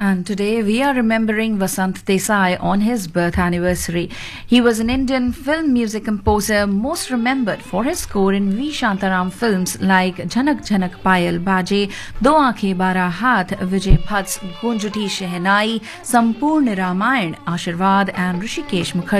And today we are remembering Vasant Desai on his birth anniversary. He was an Indian film music composer most remembered for his score in V. Shantaram films like Jhanak Jhanak Payal Baje, Do Aankhein Bara Haath, Vijay Bhatt's Gunjuti Shehnai, Sampurna Ramayan, Ashirwad and Rishikesh Mukherjee.